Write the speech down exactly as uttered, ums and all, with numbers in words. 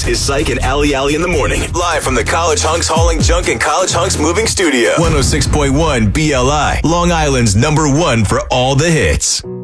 is Syke and Ali Ali in the morning. Live from the College Hunks Hauling Junk and College Hunks Moving Studio. one oh six point one B L I, Long Island's number one for all the hits.